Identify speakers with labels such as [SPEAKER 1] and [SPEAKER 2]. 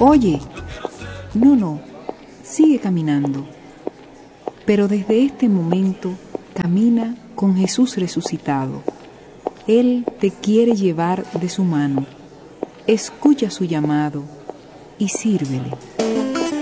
[SPEAKER 1] Oye, no, sigue caminando. Pero desde este momento camina con Jesús resucitado. Él te quiere llevar de su mano. Escucha su llamado y sírvele.